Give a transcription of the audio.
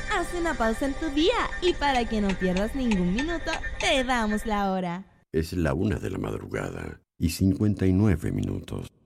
Haz una pausa en tu día y para que no pierdas ningún minuto, te damos la hora. Es la 1 de la madrugada y 59 minutos.